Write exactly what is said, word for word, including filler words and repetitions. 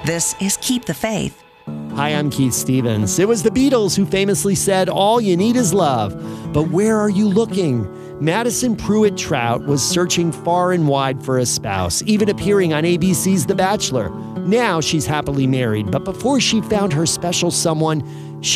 This is Keep the Faith. Hi, I'm Keith Stevens. It was the Beatles who famously said, "All you need is love." But where are you looking? Madison Pruitt Trout was searching far and wide for a spouse, even appearing on A B C's The Bachelor. Now she's happily married, but before she found her special someone,